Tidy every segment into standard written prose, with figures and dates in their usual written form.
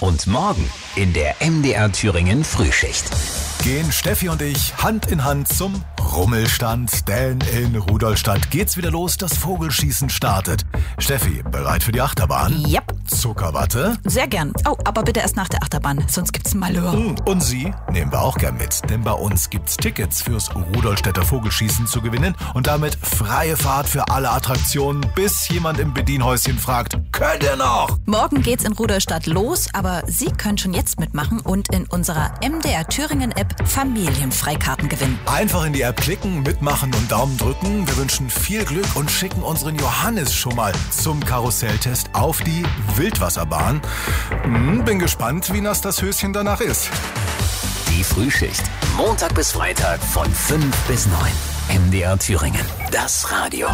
Und morgen in der MDR Thüringen Frühschicht gehen Steffi und ich Hand in Hand zum Rummelstand, denn in Rudolstadt geht's wieder los, das Vogelschießen startet. Steffi, bereit für die Achterbahn? Yep. Zuckerwatte? Sehr gern. Oh, aber bitte erst nach der Achterbahn, sonst gibt's ein Malheur. Und Sie nehmen wir auch gern mit, denn bei uns gibt's Tickets fürs Rudolstädter Vogelschießen zu gewinnen und damit freie Fahrt für alle Attraktionen, bis jemand im Bedienhäuschen fragt, könnt ihr noch? Morgen geht's in Rudolstadt los, aber Sie können schon jetzt mitmachen und in unserer MDR Thüringen App Familienfreikarten gewinnen. Einfach in die App klicken, mitmachen und Daumen drücken. Wir wünschen viel Glück und schicken unseren Johannes schon mal zum Karusselltest auf die Wildwasserbahn. Bin gespannt, wie nass das Höschen danach ist. Die Frühschicht. Montag bis Freitag von 5 bis 9. MDR Thüringen. Das Radio.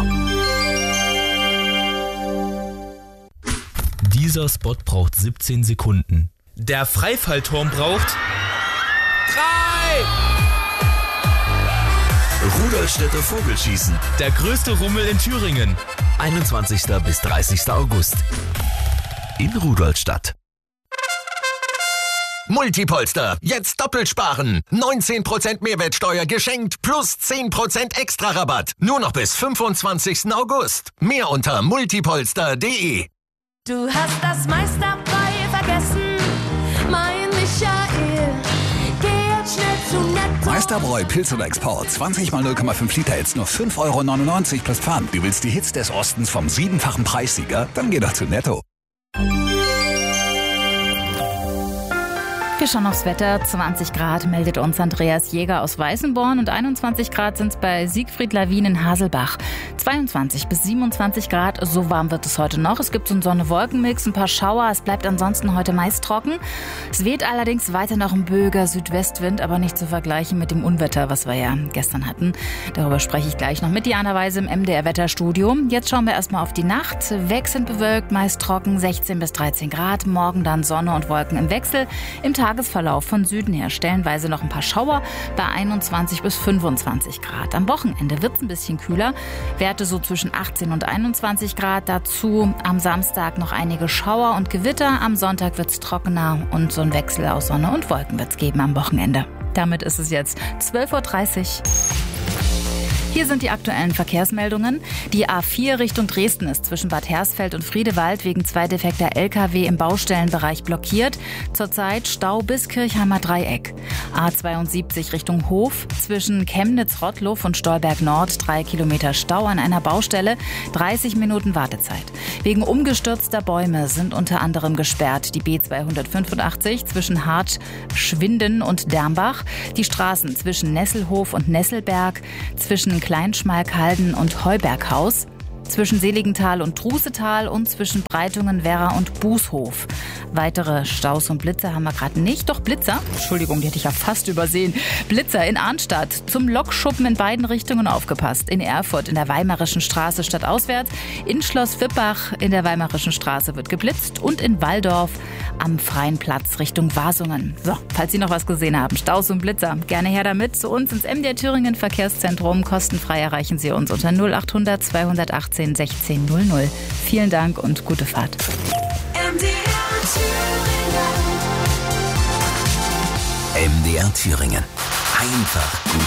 Dieser Spot braucht 17 Sekunden. Der Freifallturm braucht 3! Rudolstädter Vogelschießen. Der größte Rummel in Thüringen. 21. bis 30. August. In Rudolstadt. Multipolster. Jetzt doppelt sparen. 19% Mehrwertsteuer geschenkt plus 10% Extra-Rabatt. Nur noch bis 25. August. Mehr unter multipolster.de. Du hast das Meisterbräu vergessen, mein Michael. Geh jetzt schnell zu Netto. Meisterbräu Pilz oder Export. 20 mal 0,5 Liter jetzt nur 5,99 € plus Pfand. Du willst die Hits des Ostens vom 7-fachen Preissieger? Dann geh doch zu Netto. Wir schauen aufs Wetter. 20 Grad meldet uns Andreas Jäger aus Weißenborn und 21 Grad sind es bei Siegfried Lawin in Haselbach. 22 bis 27 Grad, so warm wird es heute noch. Es gibt so einen Sonne-Wolken-Mix, ein paar Schauer. Es bleibt ansonsten heute meist trocken. Es weht allerdings weiter noch ein böiger Südwestwind, aber nicht zu vergleichen mit dem Unwetter, was wir ja gestern hatten. Darüber spreche ich gleich noch mit Diana Weise im MDR-Wetterstudio. Jetzt schauen wir erstmal auf die Nacht. Wechselnd bewölkt, meist trocken, 16 bis 13 Grad. Morgen dann Sonne und Wolken im Wechsel. Im Tagesverlauf von Süden her stellenweise noch ein paar Schauer bei 21 bis 25 Grad. Am Wochenende wird es ein bisschen kühler. Werte so zwischen 18 und 21 Grad. Dazu am Samstag noch einige Schauer und Gewitter. Am Sonntag wird es trockener und so ein Wechsel aus Sonne und Wolken wird es geben am Wochenende. Damit ist es jetzt 12.30 Uhr. Hier sind die aktuellen Verkehrsmeldungen. Die A4 Richtung Dresden ist zwischen Bad Hersfeld und Friedewald wegen 2 defekter LKW im Baustellenbereich blockiert. Zurzeit Stau bis Kirchheimer Dreieck. A72 Richtung Hof zwischen Chemnitz-Rottluff und Stolberg Nord 3 Kilometer Stau an einer Baustelle, 30 Minuten Wartezeit. Wegen umgestürzter Bäume sind unter anderem gesperrt die B285 zwischen Hart-Schwinden und Dermbach, die Straßen zwischen Nesselhof und Nesselberg, zwischen Kleinschmalkalden und Heuberghaus, zwischen Seligenthal und Trusetal und zwischen Breitungen, Werra und Bußhof. Weitere Staus und Blitzer haben wir gerade nicht. Doch Blitzer, Entschuldigung, die hätte ich ja fast übersehen. Blitzer in Arnstadt, zum Lokschuppen in beiden Richtungen aufgepasst. In Erfurt in der Weimarischen Straße stadtauswärts, in Schloss Wippach in der Weimarischen Straße wird geblitzt und in Walldorf am Freien Platz Richtung Wasungen. So, falls Sie noch was gesehen haben, Staus und Blitzer, gerne her damit zu uns ins MDR Thüringen Verkehrszentrum. Kostenfrei erreichen Sie uns unter 0800 218 1600. Vielen Dank und gute Fahrt. MDR Thüringen. Einfach gut.